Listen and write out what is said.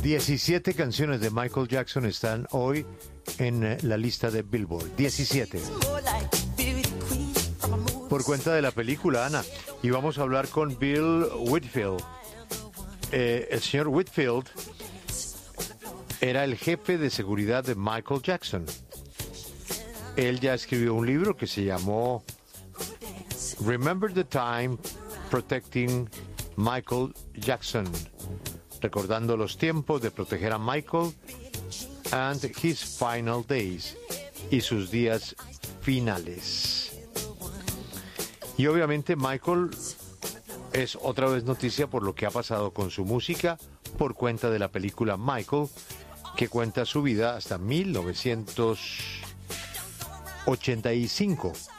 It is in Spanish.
17 canciones de Michael Jackson están hoy en la lista de Billboard. 17. Por cuenta de la película, Ana. Y vamos a hablar con Bill Whitfield. El señor Whitfield era el jefe de seguridad de Michael Jackson. Él ya escribió un libro que se llamó Remember the Time Protecting Michael Jackson, recordando los tiempos de proteger a Michael and his final days, y sus días finales. Y obviamente Michael es otra vez noticia por lo que ha pasado con su música por cuenta de la película Michael, que cuenta su vida hasta 1985.